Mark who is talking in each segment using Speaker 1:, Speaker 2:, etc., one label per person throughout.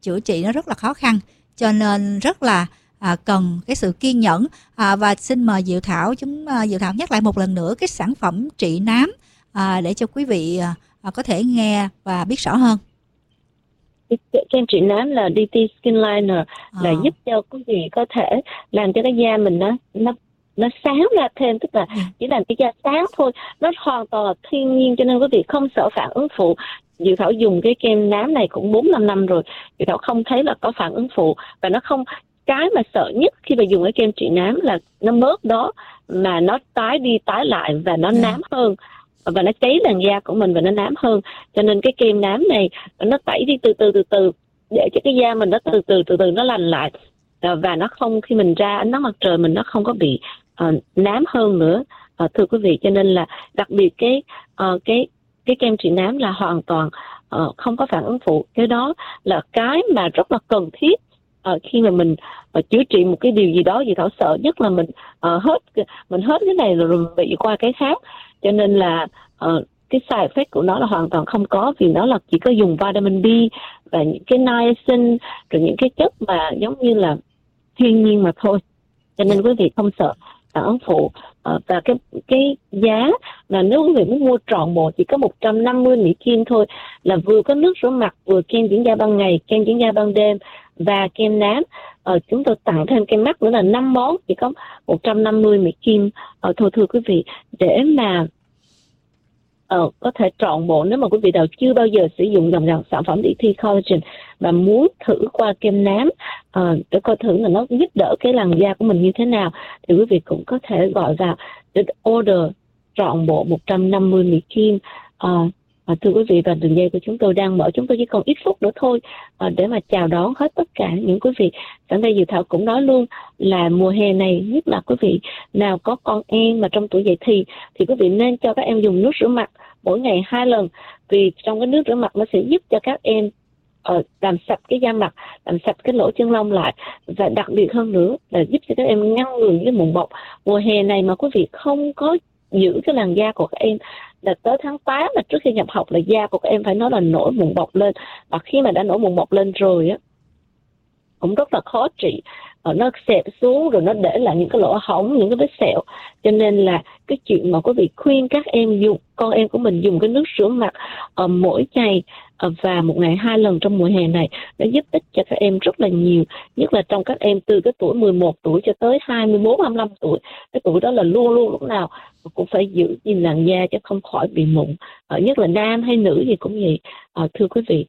Speaker 1: chữa trị nó rất là khó khăn, cho nên rất là cần cái sự kiên nhẫn. Và xin mời Diệu Thảo Diệu Thảo nhắc lại một lần nữa cái sản phẩm trị nám để cho quý vị có thể nghe và biết rõ hơn.
Speaker 2: Kem trị nám là DT Skin Liner là giúp cho quý vị có thể làm cho cái da mình nó sáng ra thêm, tức là chỉ làm cái da sáng thôi, nó hoàn toàn là thiên nhiên, cho nên quý vị không sợ phản ứng phụ. Diệu Thảo dùng cái kem nám này cũng 4-5 năm rồi, Diệu Thảo không thấy là có phản ứng phụ, và nó không, cái mà sợ nhất khi mà dùng cái kem trị nám là nó bớt đó mà nó tái đi tái lại và nó nám hơn, và nó cháy làn da của mình và nó nám hơn. Cho nên cái kem nám này nó tẩy đi từ từ để cho cái da mình nó từ từ nó lành lại, và nó không, khi mình ra ánh nắng mặt trời mình nó không có bị nám hơn nữa, thưa quý vị. Cho nên là đặc biệt cái kem trị nám là hoàn toàn không có phản ứng phụ. Cái đó là cái mà rất là cần thiết khi mà mình chữa trị một cái điều gì đó. Vì Thảo sợ nhất là mình hết cái này rồi bị qua cái khác, cho nên là cái side effect của nó là hoàn toàn không có, vì nó là chỉ có dùng vitamin B và những cái niacin, rồi những cái chất mà giống như là thiên nhiên mà thôi. Cho nên quý vị không sợ phản ứng phụ. Và cái giá là nếu quý vị muốn mua trọn bộ chỉ có 150 Mỹ Kim thôi, là vừa có nước rửa mặt, vừa kem dưỡng da ban ngày, kem dưỡng da ban đêm và kem nám. Chúng tôi tặng thêm kem mắt nữa là 5 món, chỉ có 150 Mỹ Kim thôi, thưa quý vị. Để mà có thể trọn bộ, nếu mà quý vị nào chưa bao giờ sử dụng dòng sản phẩm DT Collagen và muốn thử qua kem nám để coi thử là nó giúp đỡ cái làn da của mình như thế nào, thì quý vị cũng có thể gọi vào để order trọn bộ 150 Mỹ Kim. Thưa quý vị, và đường dây của chúng tôi đang mở, chúng tôi chỉ còn ít phút nữa thôi để mà chào đón hết tất cả những quý vị. Sẵn đây Diệu Thảo cũng nói luôn là mùa hè này, nhất là quý vị nào có con em mà trong tuổi dậy thì quý vị nên cho các em dùng nước rửa mặt mỗi ngày 2 lần, vì trong cái nước rửa mặt nó sẽ giúp cho các em làm sạch cái da mặt, làm sạch cái lỗ chân lông lại, và đặc biệt hơn nữa là giúp cho các em ngăn ngừa những cái mụn bọc. Mùa hè này mà quý vị không có giữ cái làn da của các em, là tới tháng 8 mà trước khi nhập học là da của các em phải nói là nổi mụn bọc lên, và khi mà đã nổi mụn bọc lên rồi á cũng rất là khó trị, nó xẹp xuống rồi nó để lại những cái lỗ hổng, những cái vết sẹo. Cho nên là cái chuyện mà quý vị khuyên các em dùng, con em của mình dùng cái nước rửa mặt mỗi ngày và một ngày 2 lần trong mùa hè này, nó giúp ích cho các em rất là nhiều, nhất là trong các em từ cái tuổi 11 tuổi cho tới 24-25 tuổi. Cái tuổi đó là luôn luôn lúc nào cũng phải giữ gìn làn da cho không khỏi bị mụn, nhất là nam hay nữ gì cũng vậy, thưa quý vị.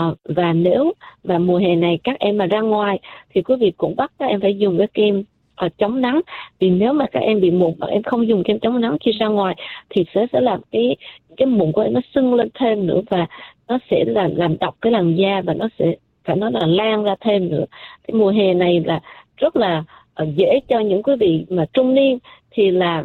Speaker 2: Và mùa hè này các em mà ra ngoài thì quý vị cũng bắt các em phải dùng cái kem chống nắng, vì nếu mà các em bị mụn mà em không dùng kem chống nắng khi ra ngoài thì sẽ làm cái mụn của em nó sưng lên thêm nữa, và nó sẽ làm độc cái làn da, và nó sẽ phải nói là lan ra thêm nữa. Cái mùa hè này là rất là dễ cho những quý vị mà trung niên thì là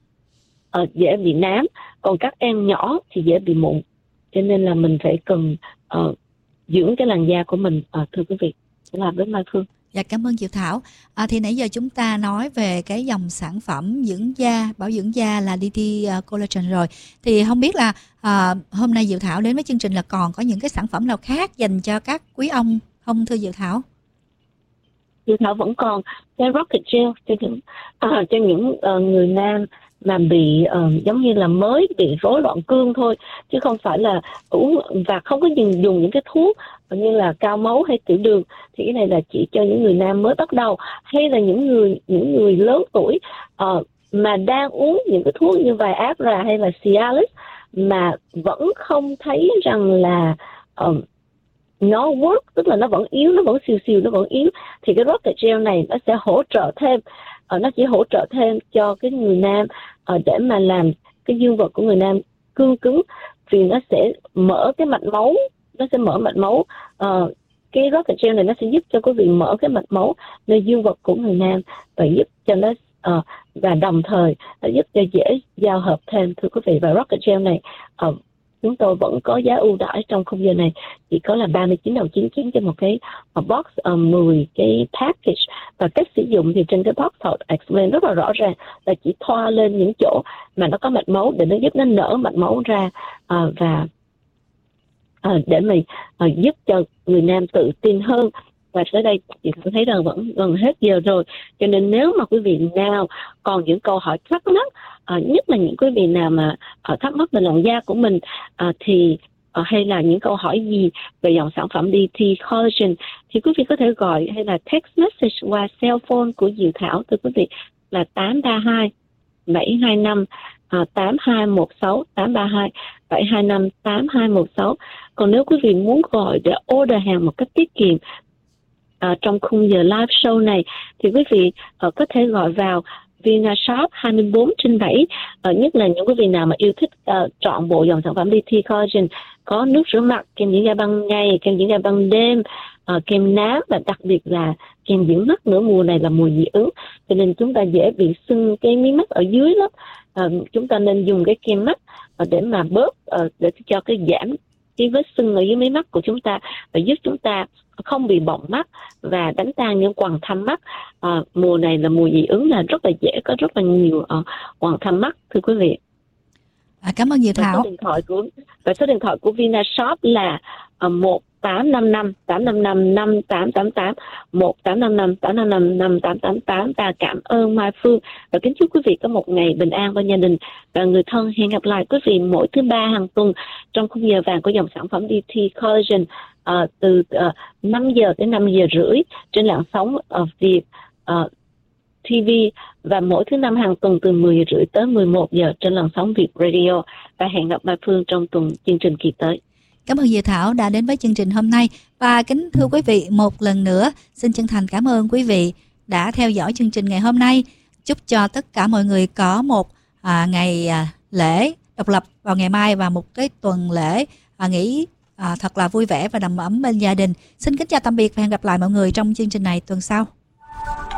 Speaker 2: dễ bị nám, còn các em nhỏ thì dễ bị mụn, cho nên là mình phải cần dưỡng cái làn da của mình, thưa quý vị. Làm với Mai Phương.
Speaker 1: Dạ, cảm ơn Diệu Thảo. Thì nãy giờ chúng ta nói về cái dòng sản phẩm dưỡng da, bảo dưỡng da là DT Collagen rồi. Thì không biết là hôm nay Diệu Thảo đến với chương trình là còn có những cái sản phẩm nào khác dành cho các quý ông không, thưa Diệu Thảo?
Speaker 2: Diệu Thảo vẫn còn cái Rocket Gel cho những người nam mà bị giống như là mới bị rối loạn cương thôi, chứ không phải là uống và không có dùng những cái thuốc như là cao máu hay tiểu đường. Thì cái này là chỉ cho những người nam mới bắt đầu, hay là những người lớn tuổi mà đang uống những cái thuốc như Viagra hay là Cialis mà vẫn không thấy rằng là nó work, tức là nó vẫn yếu, nó vẫn xìu, nó vẫn yếu, thì cái Rocket Gel này nó sẽ hỗ trợ thêm, nó chỉ hỗ trợ thêm cho cái người nam để mà làm cái dương vật của người nam cương cứng, vì nó sẽ mở cái mạch máu, cái Rocket Gel này nó sẽ giúp cho quý vị mở cái mạch máu nơi dương vật của người nam, và giúp cho nó và đồng thời nó giúp cho dễ giao hợp thêm, thưa quý vị. Và Rocket Gel này chúng tôi vẫn có giá ưu đãi trong khung giờ này, chỉ có là 39.99 cho một cái box 10 cái package. Và cách sử dụng thì trên cái box họ explain rất là rõ ràng, là chỉ thoa lên những chỗ mà nó có mạch máu để nó giúp nó nở mạch máu ra, và để mà giúp cho người nam tự tin hơn. Và tới đây chị cũng thấy rằng vẫn gần hết giờ rồi, cho nên nếu mà quý vị nào còn những câu hỏi thắc mắc, nhất là những quý vị nào mà thắc mắc về làn da của mình, thì hay là những câu hỏi gì về dòng sản phẩm DT Collagen, thì quý vị có thể gọi hay là text message qua cell phone của Diệu Thảo, thưa quý vị, là 832 725 8216, 832 725 8216. Còn nếu quý vị muốn gọi để order hàng một cách tiết kiệm trong khung giờ live show này, thì quý vị có thể gọi vào VinaShop 24/7. Nhất là những quý vị nào mà yêu thích trọn bộ dòng sản phẩm DT Collagen, có nước rửa mặt, kem dưỡng da ban ngày, kem dưỡng da ban đêm, kem nám, và đặc biệt là kem dưỡng mắt nữa. Mùa này là mùa dị ứng, cho nên chúng ta dễ bị sưng cái mí mắt ở dưới lắm. Chúng ta nên dùng cái kem mắt để mà bớt, để cho cái giảm cái vết sưng ở dưới mí mắt của chúng ta, và giúp chúng ta không bị bọng mắt và đánh tan những quầng thâm mắt. Mùa này là mùa dị ứng, là rất là dễ có rất là nhiều quầng thâm mắt, thưa quý vị.
Speaker 1: Cảm ơn Diệu Thảo.
Speaker 2: Và số điện thoại của VinaShop là 1855 855 5888, 1855 855 5888. Và cảm ơn Mai Phương, và kính chúc quý vị có một ngày bình an bên gia đình và người thân. Hẹn gặp lại quý vị mỗi thứ Ba hàng tuần trong khung giờ vàng của dòng sản phẩm DT Collagen, từ 5 giờ đến 5 giờ rưỡi trên làn sóng Việt TV, và mỗi thứ Năm hàng tuần từ 10 giờ rưỡi tới 11 giờ trên làn sóng Việt Radio. Và hẹn gặp Mai Phương trong chương trình kỳ tới.
Speaker 1: Cảm ơn Diệu Thảo đã đến với chương trình hôm nay. Và kính thưa quý vị, một lần nữa xin chân thành cảm ơn quý vị đã theo dõi chương trình ngày hôm nay. Chúc cho tất cả mọi người có một ngày lễ độc lập vào ngày mai, và một cái tuần lễ nghỉ thật là vui vẻ và đầm ấm bên gia đình. Xin kính chào tạm biệt và hẹn gặp lại mọi người trong chương trình này tuần sau.